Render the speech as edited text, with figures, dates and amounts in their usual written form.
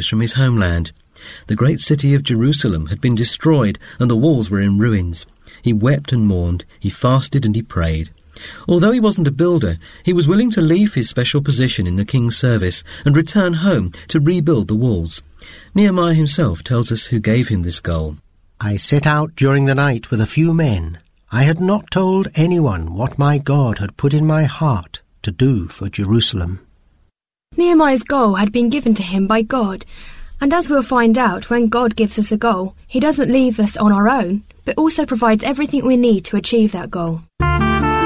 messages from his homeland. The great city of Jerusalem had been destroyed and the walls were in ruins. He wept and mourned, he fasted and he prayed. Although he wasn't a builder, he was willing to leave his special position in the king's service and return home to rebuild the walls. Nehemiah himself tells us who gave him this goal. I set out during the night with a few men. I had not told anyone what my God had put in my heart to do for Jerusalem. Nehemiah's goal had been given to him by God, and as we'll find out, when God gives us a goal, he doesn't leave us on our own, but also provides everything we need to achieve that goal.